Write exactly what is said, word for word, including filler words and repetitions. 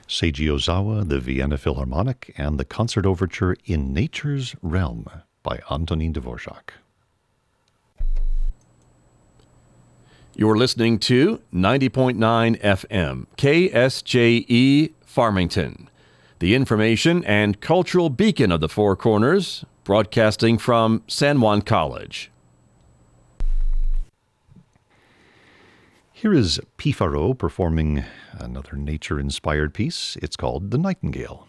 Seiji Ozawa, the Vienna Philharmonic, and the concert overture In Nature's Realm by Antonin Dvorak. You're listening to ninety point nine F M, K S J E, Farmington, the information and cultural beacon of the Four Corners, broadcasting from San Juan College. Here is Pifaro performing another nature-inspired piece. It's called The Nightingale.